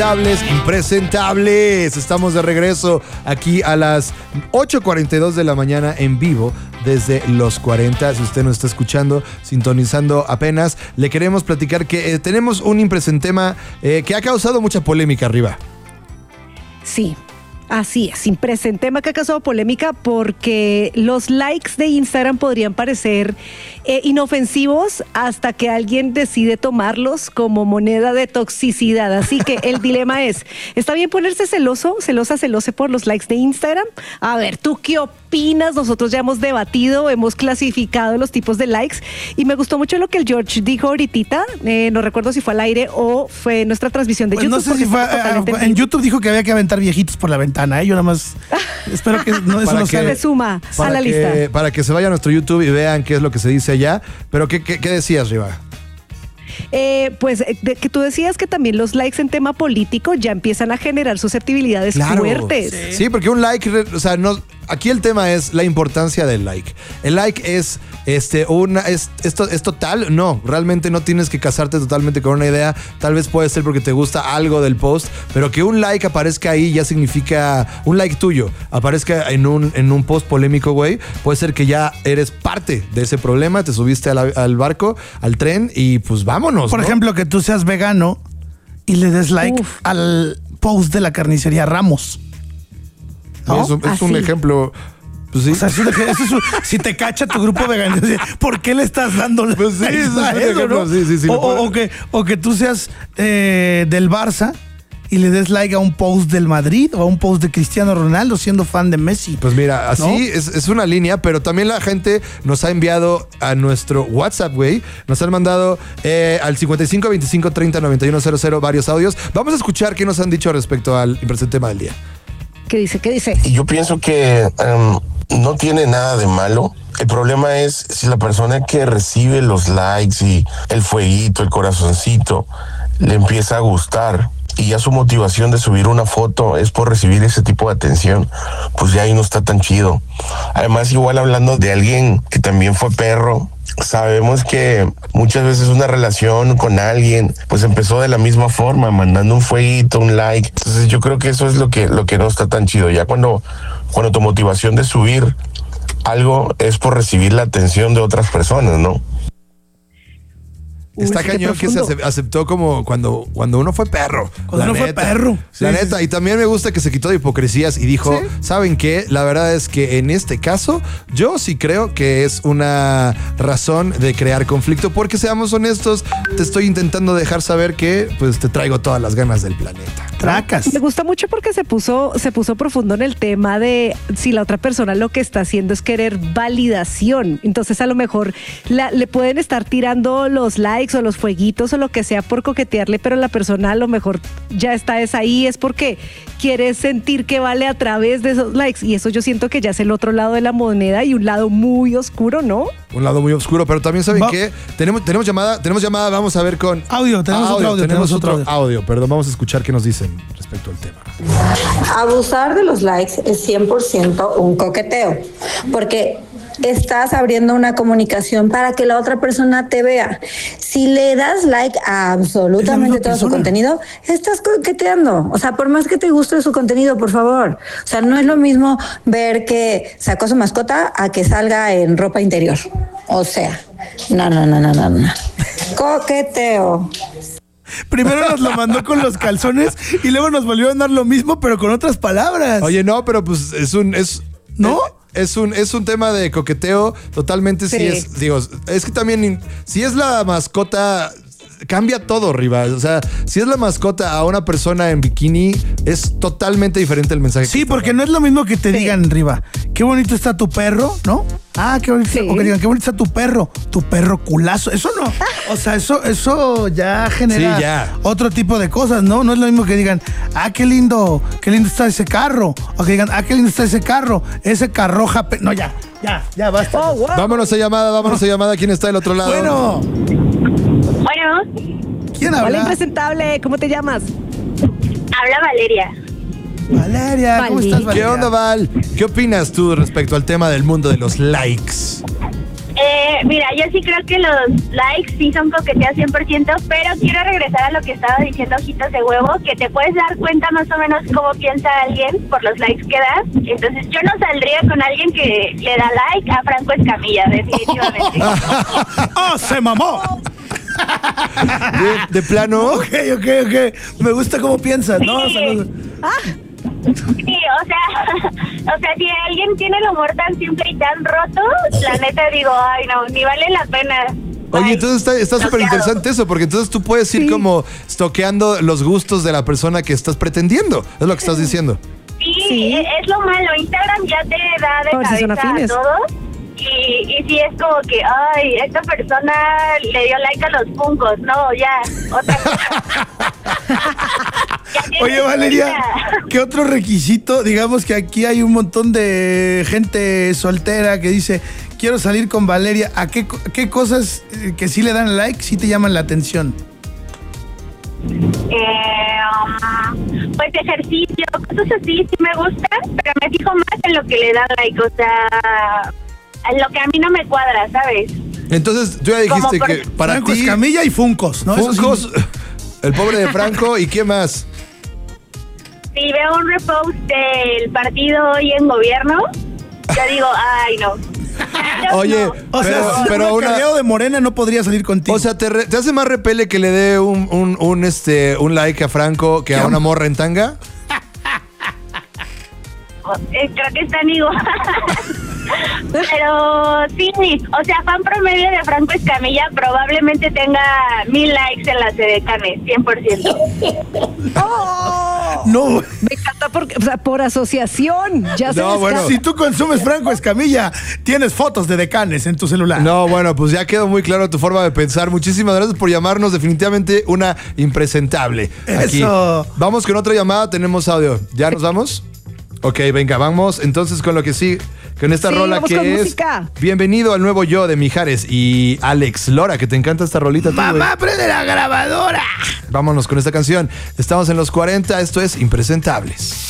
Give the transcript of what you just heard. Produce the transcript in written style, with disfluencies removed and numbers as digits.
Impresentables. Estamos de regreso aquí a las 8:42 de la mañana en vivo desde los 40. Si usted nos está escuchando, sintonizando apenas, le queremos platicar que tenemos un impresentema que ha causado mucha polémica arriba. Sí. Así es, impresentema que ha causado polémica porque los likes de Instagram podrían parecer inofensivos hasta que alguien decide tomarlos como moneda de toxicidad. Así que el dilema es, ¿está bien ponerse celoso por los likes de Instagram? A ver, ¿tú qué opinas? Nosotros ya hemos debatido, hemos clasificado los tipos de likes y me gustó mucho lo que el George dijo ahorita, no recuerdo si fue al aire o fue nuestra transmisión de YouTube. No sé si fue, en YouTube dijo que había que aventar viejitos por la ventana. Yo nada más espero que eso no se suma a la lista. Para que se vaya a nuestro YouTube y vean qué es lo que se dice allá. Pero ¿qué decías, Riva? Que tú decías que también los likes en tema político ya empiezan a generar susceptibilidades fuertes. Sí, porque un like, o sea, no, aquí el tema es la importancia del like. El like es total. No, realmente no tienes que casarte totalmente con una idea. Tal vez puede ser porque te gusta algo del post, pero que un like aparezca ahí ya significa un like tuyo. Aparezca en un post polémico, güey. Puede ser que ya eres parte de ese problema, te subiste al barco, al tren y pues vámonos. Por ejemplo, que tú seas vegano y le des like al post de la carnicería Ramos. ¿No? Es un ejemplo. Pues sí. O sea, si te cacha tu grupo vegano, ¿por qué le estás dando pues sí, eso, ¿no? Sí, o que tú seas del Barça y le des like a un post del Madrid o a un post de Cristiano Ronaldo siendo fan de Messi. Pues mira, así ¿no? es una línea, pero también la gente nos ha enviado a nuestro WhatsApp, güey. Nos han mandado al 55 25 30 91 00 varios audios. Vamos a escuchar qué nos han dicho respecto al impresentema del día. ¿Qué dice? Y yo pienso que no tiene nada de malo. El problema es si la persona que recibe los likes y el fueguito, el corazoncito, le empieza a gustar y ya su motivación de subir una foto es por recibir ese tipo de atención, pues ya ahí no está tan chido. Además, igual hablando de alguien que también fue perro, sabemos que muchas veces una relación con alguien pues empezó de la misma forma, mandando un fueguito, un like. Entonces yo creo que eso es lo que no está tan chido. Ya cuando tu motivación de subir algo es por recibir la atención de otras personas, ¿no? Está cañón que se aceptó como cuando uno fue perro. Cuando uno fue perro. La neta. Y también me gusta que se quitó de hipocresías y dijo, ¿saben qué? La verdad es que en este caso, yo sí creo que es una razón de crear conflicto. Porque seamos honestos, te estoy intentando dejar saber que pues te traigo todas las ganas del planeta. Tracas. Me gusta mucho porque se puso profundo en el tema de si la otra persona lo que está haciendo es querer validación. Entonces a lo mejor le pueden estar tirando los likes o los fueguitos o lo que sea por coquetearle, pero la persona a lo mejor ya está ahí, es porque quiere sentir que vale a través de esos likes, y eso yo siento que ya es el otro lado de la moneda y un lado muy oscuro, ¿no? Un lado muy oscuro, pero también saben que tenemos llamada, vamos a ver con audio, tenemos otro audio, perdón, vamos a escuchar qué nos dicen respecto al tema. Abusar de los likes es 100% un coqueteo, porque estás abriendo una comunicación para que la otra persona te vea. Si le das like a absolutamente todo su contenido, estás coqueteando. O sea, por más que te guste su contenido, por favor. O sea, no es lo mismo ver que sacó su mascota a que salga en ropa interior. O sea, no. Coqueteo. Primero nos lo mandó con los calzones y luego nos volvió a dar lo mismo, pero con otras palabras. Oye, no, pero pues ¿no? Es un tema de coqueteo totalmente. Sí. Es que también si es la mascota, cambia todo, Riva. O sea, si es la mascota a una persona en bikini, es totalmente diferente el mensaje. Sí, porque no es lo mismo que te digan, Riva, qué bonito está tu perro, ¿no? Ah, qué bonito. O que digan, qué bonito está tu perro culazo. Eso no. O sea, eso ya genera otro tipo de cosas, ¿no? No es lo mismo que digan, qué lindo está ese carro. O que digan, qué lindo está ese carro. Ese carro no, ya, basta. Oh, wow. Vámonos a llamada. ¿Quién está del otro lado? Bueno. ¿Quién habla? Hola, impresentable. ¿Cómo te llamas? Habla Valeria. Valeria, ¿cómo estás, Valeria? ¿Qué onda, Val? ¿Qué opinas tú respecto al tema del mundo de los likes? Mira, yo sí creo que los likes sí son coqueteos 100%, pero quiero regresar a lo que estaba diciendo Ojitos de Huevo, que te puedes dar cuenta más o menos cómo piensa alguien por los likes que das. Entonces yo no saldría con alguien que le da like a Franco Escamilla, definitivamente. ¡Oh, se mamó! ¿De plano? Ok. Me gusta cómo piensas, Sí. ¿no? Sí, o sea, si alguien tiene el humor tan simple y tan roto, la neta digo, ay no, ni vale la pena. Oye, Bye. entonces está súper interesante eso, porque entonces tú puedes ir como stalkeando los gustos de la persona que estás pretendiendo. Es lo que estás diciendo. Sí, es lo malo. Instagram ya te da de Por si son cabeza a afines. todos. Y sí es como que, ay, esta persona le dio like a los Funkos. No, ya, otra cosa. Ya tienes Oye, Valeria, vida. ¿qué otro requisito? Digamos que aquí hay un montón de gente soltera que dice, quiero salir con Valeria. ¿A qué cosas que sí le dan like sí te llaman la atención? Pues ejercicio, cosas así sí me gustan, pero me fijo más en lo que le dan like, o sea, en lo que a mí no me cuadra, ¿sabes? Entonces tú ya dijiste que para Franco ti... Escamilla y Funkos, ¿no? Eso sí. Funkos, el pobre de Franco, ¿y qué más? Si veo un repost del partido hoy en gobierno, yo digo, ay, no. Oye, No. O sea, pero un una... acarreo de Morena no podría salir contigo. O sea, ¿te hace más repele que le dé un like a Franco que a una morra en tanga? Creo que están igual. Pero sí, o sea, fan promedio de Franco Escamilla probablemente tenga 1000 likes en las edecanes, 100%. no. Me encanta porque, o sea, por asociación. Ya se No, bueno. Si tú consumes Franco Escamilla, tienes fotos de decanes en tu celular. No, bueno, pues ya quedó muy claro tu forma de pensar. Muchísimas gracias por llamarnos. Definitivamente una impresentable. Aquí. Eso. Vamos con otra llamada. Tenemos audio. ¿Ya nos vamos? Ok, venga, vamos entonces con lo que sí, con esta Sí, rola vamos que con es música. Bienvenido al nuevo yo de Mijares y Alex Lora, que te encanta esta rolita. tú, güey. ¡Mamá, prende la grabadora! Vámonos con esta canción. Estamos en los 40, esto es Impresentables.